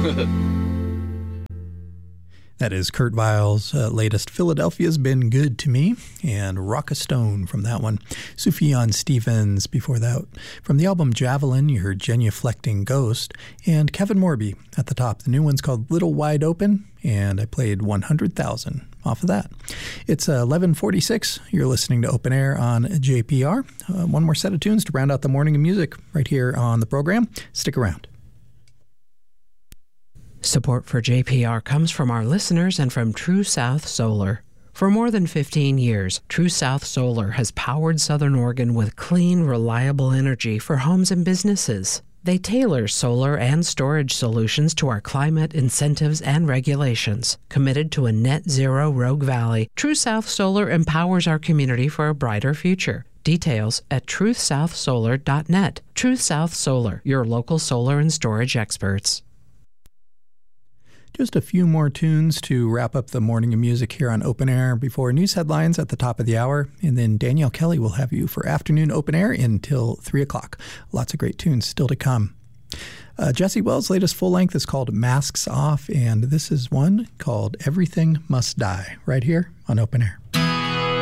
That is Kurt Weill's latest Philadelphia's Been Good to Me, and Rock a Stone from that one. Sufjan Stevens before that. From the album Javelin, you heard Genuflecting Ghost, and Kevin Morby at the top. The new one's called Little Wide Open, and I played 100,000 off of that. It's 11:46. You're listening to Open Air on JPR. One more set of tunes to round out the morning of music right here on the program. Stick around. Support for JPR comes from our listeners and from True South Solar. For more than 15 years, True South Solar has powered Southern Oregon with clean, reliable energy for homes and businesses. They tailor solar and storage solutions to our climate, incentives, and regulations. Committed to a net zero Rogue Valley, True South Solar empowers our community for a brighter future. Details at truthsouthsolar.net. Truth South Solar, your local solar and storage experts. Just a few more tunes to wrap up the morning of music here on Open Air before news headlines at the top of the hour. And then Danielle Kelly will have you for afternoon Open Air until 3 o'clock. Lots of great tunes still to come. Jesse Wells' latest full length is called Masks Off, and this is one called Everything Must Die, right here on Open Air.